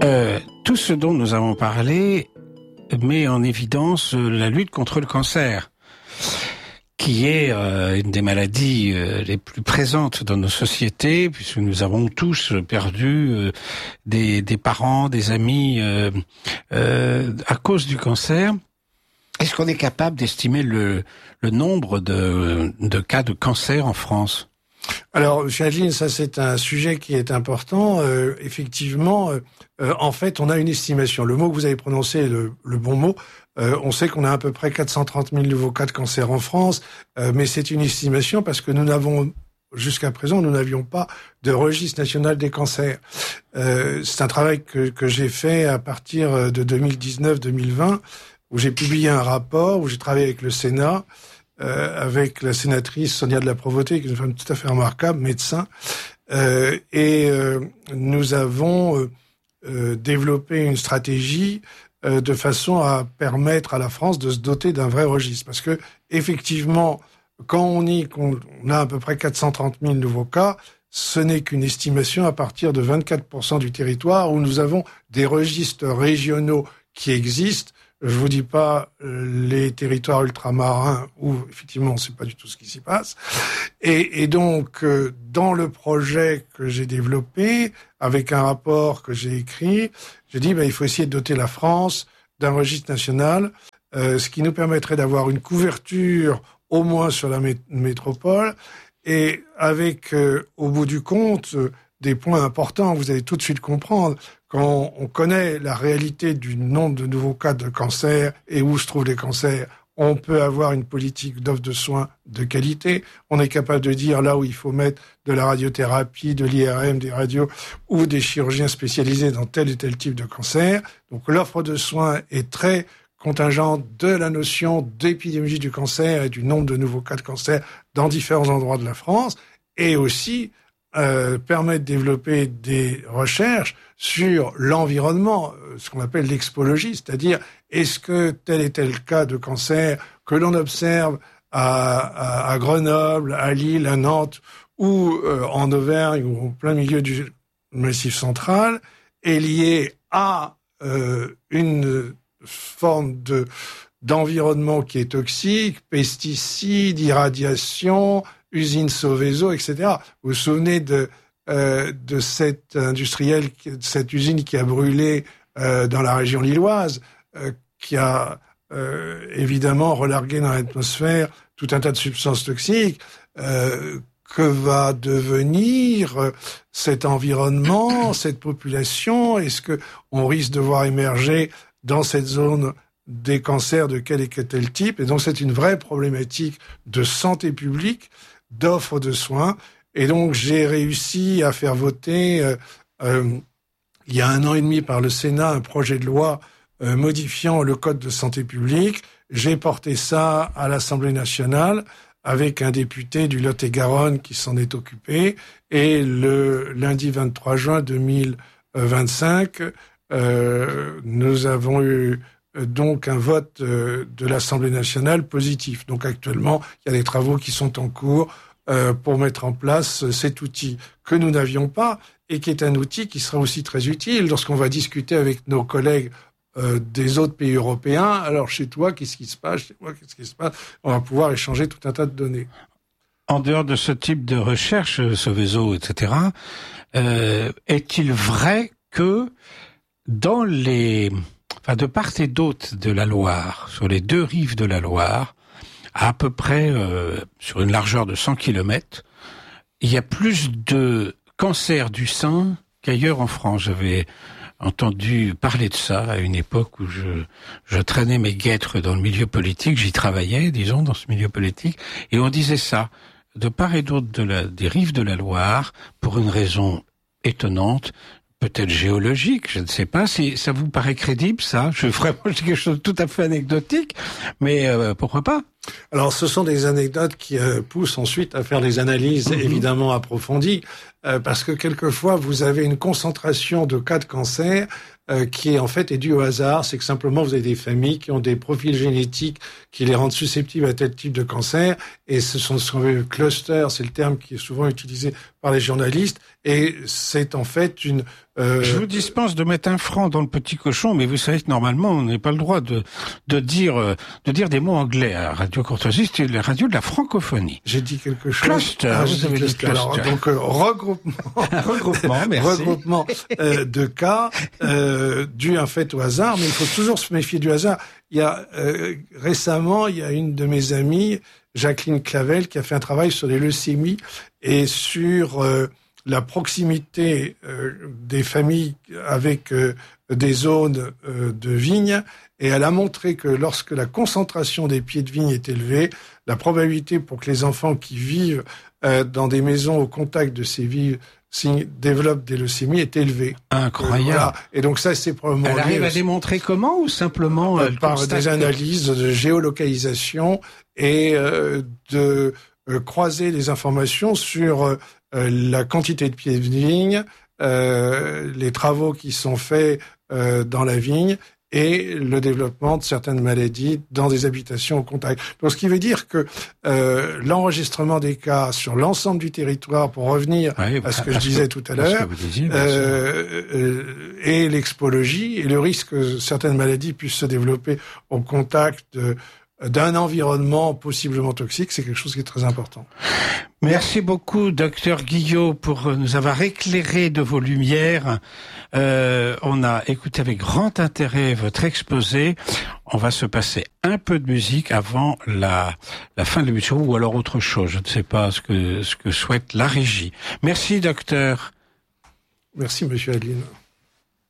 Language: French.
Tout ce dont nous avons parlé met en évidence la lutte contre le cancer, qui est une des maladies les plus présentes dans nos sociétés, puisque nous avons tous perdu des parents, des amis à cause du cancer. Est-ce qu'on est capable d'estimer le nombre de cas de cancer en France ? Alors, M. Adeline, ça c'est un sujet qui est important. Effectivement, en fait, on a une estimation. Le mot que vous avez prononcé est le bon mot. On sait qu'on a à peu près 430 000 nouveaux cas de cancer en France, mais c'est une estimation parce que jusqu'à présent, nous n'avions pas de registre national des cancers. C'est un travail que j'ai fait à partir de 2019-2020, où j'ai publié un rapport, où j'ai travaillé avec le Sénat, avec la sénatrice Sonia de la Provôté, qui est une femme tout à fait remarquable, médecin, et nous avons développé une stratégie de façon à permettre à la France de se doter d'un vrai registre. Parce que, effectivement, quand on dit qu'on a à peu près 430 000 nouveaux cas, ce n'est qu'une estimation à partir de 24% du territoire où nous avons des registres régionaux qui existent. Je vous dis pas les territoires ultramarins où effectivement on sait pas du tout ce qui s'y passe. Et donc dans le projet que j'ai développé avec un rapport que j'ai écrit, j'ai dit il faut essayer de doter la France d'un registre national, ce qui nous permettrait d'avoir une couverture au moins sur la métropole et avec au bout du compte des points importants. Vous allez tout de suite comprendre. Quand on connaît la réalité du nombre de nouveaux cas de cancer et où se trouvent les cancers, on peut avoir une politique d'offre de soins de qualité. On est capable de dire là où il faut mettre de la radiothérapie, de l'IRM, des radios ou des chirurgiens spécialisés dans tel et tel type de cancer. Donc l'offre de soins est très contingente de la notion d'épidémiologie du cancer et du nombre de nouveaux cas de cancer dans différents endroits de la France, et aussi permet de développer des recherches sur l'environnement, ce qu'on appelle l'expologie, c'est-à-dire est-ce que tel et tel cas de cancer que l'on observe à Grenoble, à Lille, à Nantes ou en Auvergne ou en plein milieu du Massif central est lié à une forme d'environnement qui est toxique, pesticides, irradiation, usine Seveso, etc. Vous vous souvenez de cet industriel, de cette usine qui a brûlé dans la région lilloise, qui a évidemment relargué dans l'atmosphère tout un tas de substances toxiques. Que va devenir cet environnement, cette population? Est-ce que on risque de voir émerger dans cette zone des cancers de quel et tel type? Et donc c'est une vraie problématique de santé publique, d'offre de soins. Et donc j'ai réussi à faire voter il y a 1 an et demi par le Sénat un projet de loi modifiant le code de santé publique. J'ai porté ça à l'Assemblée nationale avec un député du Lot-et-Garonne qui s'en est occupé. Et le lundi 23 juin 2025, nous avons eu donc un vote de l'Assemblée nationale positif. Donc actuellement, il y a des travaux qui sont en cours pour mettre en place cet outil que nous n'avions pas et qui est un outil qui sera aussi très utile lorsqu'on va discuter avec nos collègues des autres pays européens. Alors chez toi, qu'est-ce qui se passe? Chez moi, qu'est-ce qui se passe? On va pouvoir échanger tout un tas de données. En dehors de ce type de recherche, Seveso, etc., est-il vrai que de part et d'autre de la Loire, sur les 2 rives de la Loire, à peu près sur une largeur de 100 km, il y a plus de cancers du sein qu'ailleurs en France? J'avais entendu parler de ça à une époque où je traînais mes guêtres dans le milieu politique, j'y travaillais, disons, dans ce milieu politique, et on disait ça, de part et d'autre des rives de la Loire, pour une raison étonnante, peut-être géologique, je ne sais pas. Si ça vous paraît crédible, ça? C'est quelque chose de tout à fait anecdotique, mais pourquoi pas? Alors, ce sont des anecdotes qui poussent ensuite à faire des analyses évidemment approfondies. parce que quelquefois vous avez une concentration de cas de cancer qui en fait est due au hasard. C'est que simplement vous avez des familles qui ont des profils génétiques qui les rendent susceptibles à tel type de cancer, et ce sont le cluster, c'est le terme qui est souvent utilisé par les journalistes, et c'est en fait une... Je vous dispense de mettre un franc dans le petit cochon, mais vous savez que normalement on n'a pas le droit de dire des mots anglais à Radio Courtoisie, c'est la radio de la francophonie. J'ai dit quelque chose. Cluster, vous avez dit cluster. Alors, donc regroupement, merci. Regroupement de cas dû en fait au hasard, mais il faut toujours se méfier du hasard. Il y a récemment, il y a une de mes amies, Jacqueline Clavel, qui a fait un travail sur les leucémies et sur la proximité des familles avec des zones de vignes, et elle a montré que lorsque la concentration des pieds de vigne est élevée, la probabilité pour que les enfants qui vivent dans des maisons au contact de ces vignes développent des leucémies est élevée. Incroyable. Voilà. Et donc ça, c'est probablement... Elle arrive à démontrer comment, ou simplement par des analyses de géolocalisation et de croiser les informations sur la quantité de pieds de vigne, les travaux qui sont faits dans la vigne et le développement de certaines maladies dans des habitations au contact. Donc, ce qui veut dire que l'enregistrement des cas sur l'ensemble du territoire, pour revenir à ce que je disais tout à l'heure, et l'expologie et le risque que certaines maladies puissent se développer au contact d'un environnement possiblement toxique, c'est quelque chose qui est très important. Merci beaucoup, docteur Guillot, pour nous avoir éclairé de vos lumières. On a écouté avec grand intérêt votre exposé. On va se passer un peu de musique avant la fin de l'émission, ou alors autre chose. Je ne sais pas ce que souhaite la régie. Merci, docteur. Merci, monsieur Adeline.